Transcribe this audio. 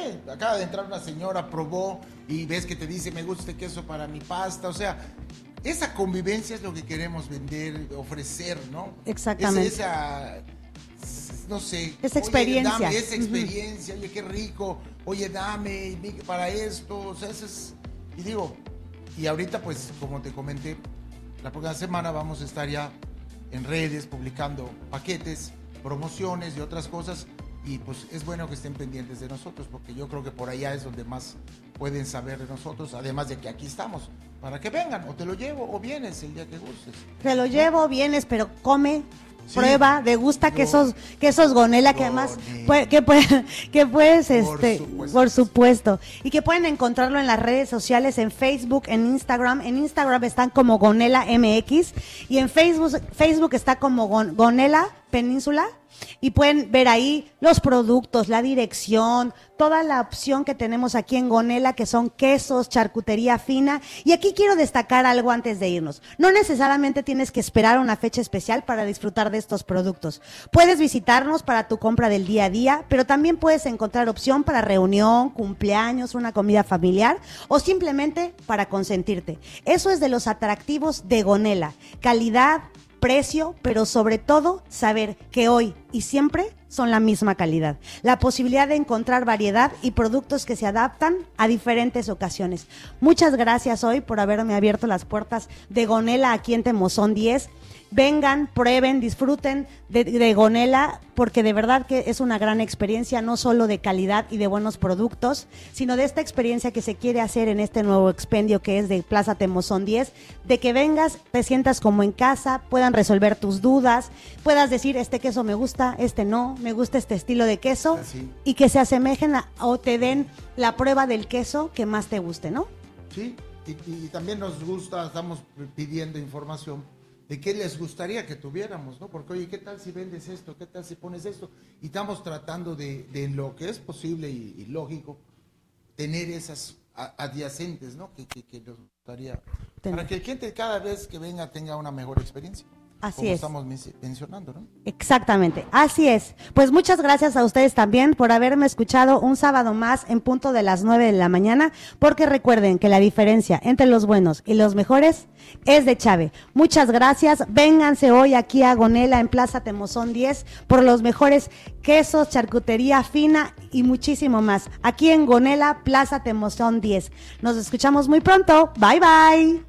sé, acaba de entrar una señora, probó y ves que te dice, me gusta este queso para mi pasta, o sea, esa convivencia es lo que queremos vender, ofrecer, ¿no? Exactamente. No sé. Esa experiencia. Oye, dame esa experiencia, oye, qué rico, oye, dame para esto, o sea, eso es, y digo, y ahorita pues, como te comenté, la próxima semana vamos a estar ya en redes publicando paquetes, promociones y otras cosas, y pues es bueno que estén pendientes de nosotros, porque yo creo que por allá es donde más pueden saber de nosotros, además de que aquí estamos, para que vengan, o te lo llevo, o vienes el día que gustes. Te lo llevo, vienes, pero come, sí, prueba, degusta quesos Gonela, que además que puedes por supuesto, y que pueden encontrarlo en las redes sociales, en Facebook, en Instagram están como Gonela MX, y en Facebook está como Gonela Península, y pueden ver ahí los productos, la dirección, toda la opción que tenemos aquí en Gonela, que son quesos, charcutería fina. Y aquí quiero destacar algo antes de irnos. No necesariamente tienes que esperar una fecha especial para disfrutar de estos productos. Puedes visitarnos para tu compra del día a día, pero también puedes encontrar opción para reunión, cumpleaños, una comida familiar o simplemente para consentirte. Eso es de los atractivos de Gonela. Calidad, precio, pero sobre todo saber que hoy y siempre son la misma calidad. La posibilidad de encontrar variedad y productos que se adaptan a diferentes ocasiones. Muchas gracias hoy por haberme abierto las puertas de Gonela aquí en Temozón 10. Vengan, prueben, disfruten de Gonela, porque de verdad que es una gran experiencia, no solo de calidad y de buenos productos, sino de esta experiencia que se quiere hacer en este nuevo expendio que es de Plaza Temozón 10, de que vengas, te sientas como en casa, puedan resolver tus dudas, puedas decir, este queso me gusta, este no, me gusta este estilo de queso, así, y que se asemejen o te den la prueba del queso que más te guste, ¿no? Sí, y también nos gusta, estamos pidiendo información de qué les gustaría que tuviéramos, ¿no? Porque, oye, ¿qué tal si vendes esto? ¿Qué tal si pones esto? Y estamos tratando de lo que es posible y lógico, tener esas adyacentes, ¿no? Que nos gustaría, para que el cliente cada vez que venga tenga una mejor experiencia. Así como es. Estamos mencionando, ¿no? Exactamente, así es. Pues muchas gracias a ustedes también por haberme escuchado un sábado más en punto de las 9 de la mañana, porque recuerden que la diferencia entre los buenos y los mejores es de Chave. Muchas gracias, vénganse hoy aquí a Gonela en Plaza Temozón 10 por los mejores quesos, charcutería fina y muchísimo más. Aquí en Gonela, Plaza Temozón 10. Nos escuchamos muy pronto, bye bye.